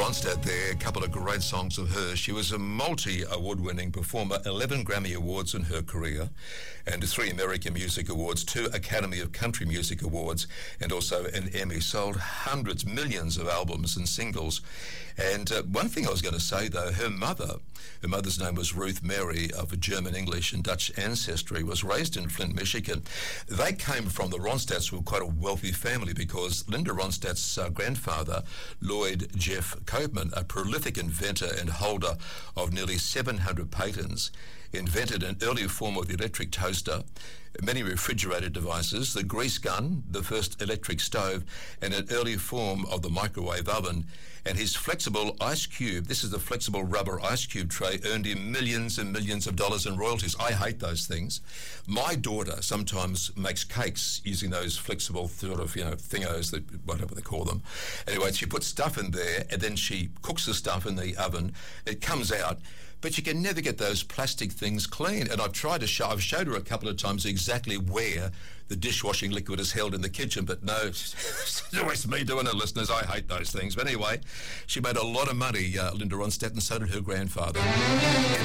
Ronstadt there, a couple of great songs of hers. She was a multi-award-winning performer, 11 Grammy Awards in her career, and 3 American Music Awards, 2 Academy of Country Music Awards, and also an Emmy. Sold hundreds, millions of albums and singles. And one thing I was going to say, though, her mother's name was Ruth Mary, of German, English, and Dutch ancestry, was raised in Flint, Michigan. They came from the Ronstadts, were quite a wealthy family, because Linda Ronstadt's grandfather, Lloyd Jeff Copeman, a prolific inventor and holder of nearly 700 patents, invented an early form of the electric toaster, many refrigerated devices, the grease gun, the first electric stove, and an early form of the microwave oven. And his flexible ice cube, this is the flexible rubber ice cube tray, earned him millions and millions of dollars in royalties. I hate those things. My daughter sometimes makes cakes using those flexible sort of, thingos, that whatever they call them. Anyway, she puts stuff in there, and then she cooks the stuff in the oven. It comes out, but you can never get those plastic things clean. And I've showed her a couple of times exactly where the dishwashing liquid is held in the kitchen, but no, it's always me doing it, listeners. I hate those things. But anyway, she made a lot of money, Linda Ronstadt, and so did her grandfather.